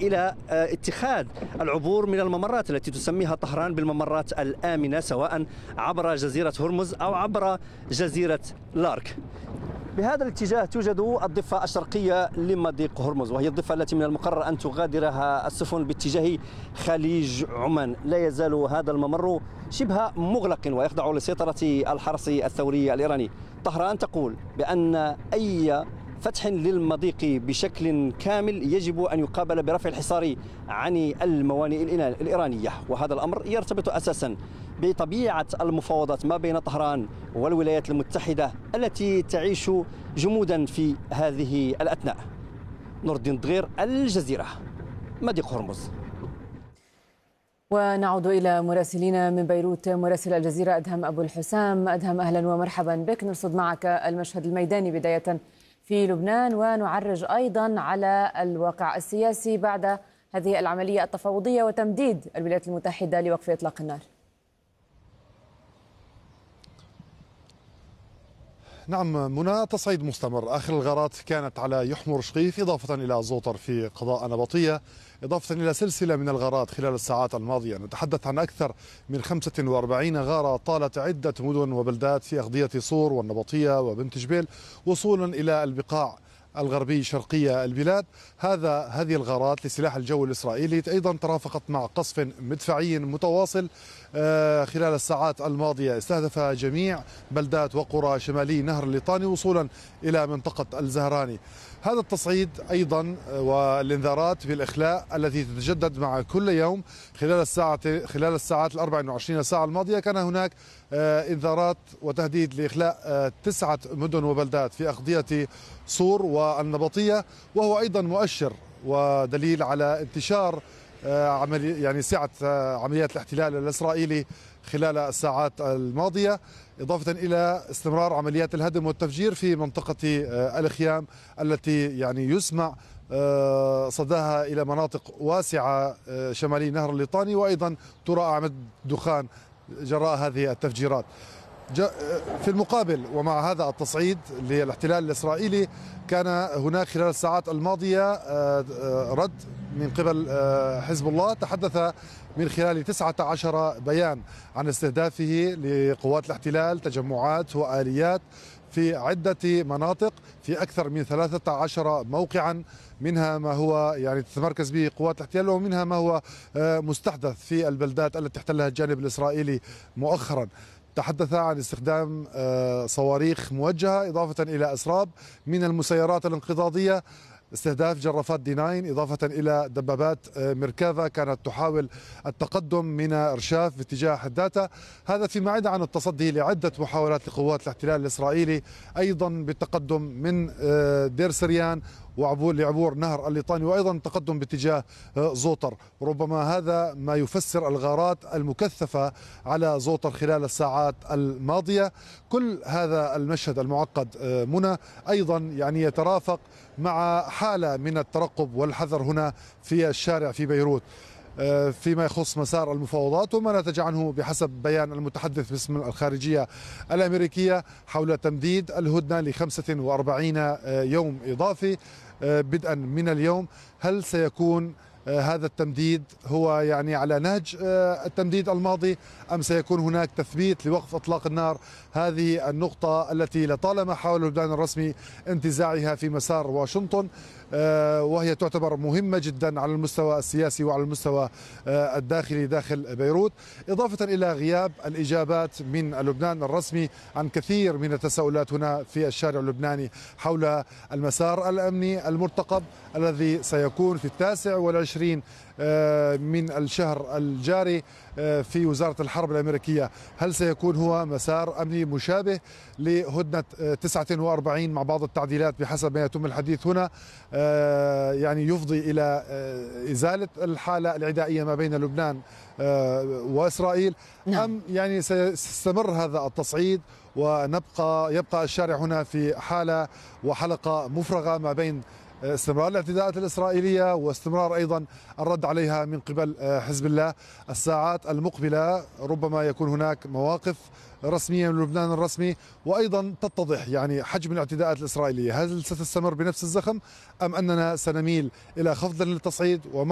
إلى اتخاذ العبور من الممرات التي تسميها طهران بالممرات الآمنة، سواء عبر جزيرة هرمز أو عبر جزيرة لارك. بهذا الاتجاه توجد الضفة الشرقية لمضيق هرمز، وهي الضفة التي من المقرر أن تغادرها السفن باتجاه خليج عمان. لا يزال هذا الممر شبه مغلق ويخضع لسيطرة الحرس الثوري الإيراني. طهران تقول بأن أي فتح للمضيق بشكل كامل يجب أن يقابل برفع الحصار عن الموانئ الإيرانية، وهذا الأمر يرتبط أساسا بطبيعة المفاوضات ما بين طهران والولايات المتحدة التي تعيش جمودا في هذه الأثناء. نور الدين ضغير، الجزيرة، مضيق هرمز. ونعود إلى مراسلين من بيروت. مراسل الجزيرة أدهم أبو الحسام. أدهم، أهلا ومرحبا بك. نرصد معك المشهد الميداني بداية في لبنان، ونعرج أيضا على الواقع السياسي بعد هذه العملية التفاوضية وتمديد الولايات المتحدة لوقف إطلاق النار. نعم منى، تصعيد مستمر. آخر الغارات كانت على يحمر شقيف، إضافة إلى زوطر في قضاء نبطية، إضافة إلى سلسلة من الغارات خلال الساعات الماضية. نتحدث عن أكثر من 45 غارة طالت عدة مدن وبلدات في أغذية صور والنبطية وبنت جبيل، وصولا إلى البقاع الغربي شرقية البلاد. هذه الغارات لسلاح الجو الإسرائيلي أيضا ترافقت مع قصف مدفعي متواصل خلال الساعات الماضية، استهدف جميع بلدات وقرى شمالي نهر الليطاني وصولا إلى منطقة الزهراني. هذا التصعيد أيضا والإنذارات بالإخلاء التي تتجدد مع كل يوم خلال الساعات 24 ساعة الماضية. كان هناك إنذارات وتهديد لإخلاء 9 مدن وبلدات في أغذية صور والنبطية، وهو أيضا مؤشر ودليل على انتشار سعة عمليات الاحتلال الإسرائيلي خلال الساعات الماضية، إضافة إلى استمرار عمليات الهدم والتفجير في منطقة الخيام التي يسمع صداها إلى مناطق واسعة شمالي نهر الليطاني، وأيضا ترى أعمدة دخان جراء هذه التفجيرات. في المقابل ومع هذا التصعيد للاحتلال الإسرائيلي كان هناك خلال الساعات الماضية رد من قبل حزب الله، تحدث من خلال 19 بيان عن استهدافه لقوات الاحتلال تجمعات وآليات في عدة مناطق في أكثر من 13 موقعا، منها ما هو تتمركز به قوات الاحتلال ومنها ما هو مستحدث في البلدات التي احتلها الجانب الإسرائيلي مؤخرا. تحدث عن استخدام صواريخ موجهة، إضافة إلى أسراب من المسيرات الانقضاضية، استهداف جرافات D9، إضافة إلى دبابات ميركافا كانت تحاول التقدم من رشاف باتجاه حداتا. هذا فيما عدا عن التصدي لعدة محاولات لقوات الاحتلال الإسرائيلي أيضا بالتقدم من دير سريان لعبور نهر الليطاني، وأيضا تقدم باتجاه زوطر. ربما هذا ما يفسر الغارات المكثفة على زوطر خلال الساعات الماضية. كل هذا المشهد المعقد منى أيضا يترافق مع حالة من الترقب والحذر هنا في الشارع في بيروت فيما يخص مسار المفاوضات، وما نتج عنه بحسب بيان المتحدث باسم الخارجية الأمريكية حول تمديد الهدنة ل 45 يوم إضافي بدءا من اليوم. هل سيكون هذا التمديد هو على نهج التمديد الماضي أم سيكون هناك تثبيت لوقف إطلاق النار؟ هذه النقطة التي لطالما حاول اللبنان الرسمي انتزاعها في مسار واشنطن، وهي تعتبر مهمة جدا على المستوى السياسي وعلى المستوى الداخلي داخل بيروت، إضافة إلى غياب الإجابات من اللبنان الرسمي عن كثير من التساؤلات هنا في الشارع اللبناني حول المسار الأمني المرتقب الذي سيكون في 29 من الشهر الجاري في وزارة الحرب الأمريكية. هل سيكون هو مسار أمني مشابه لهدنة 49 مع بعض التعديلات بحسب ما يتم الحديث هنا، يفضي إلى إزالة الحالة العدائية ما بين لبنان وإسرائيل؟ أم سيستمر هذا التصعيد يبقى الشارع هنا في حالة وحلقة مفرغة ما بين استمرار الاعتداءات الإسرائيلية واستمرار أيضا الرد عليها من قبل حزب الله؟ الساعات المقبلة ربما يكون هناك مواقف رسمية من لبنان الرسمي، وأيضا تتضح حجم الاعتداءات الإسرائيلية. هل ستستمر بنفس الزخم أم أننا سنميل إلى خفض للتصعيد؟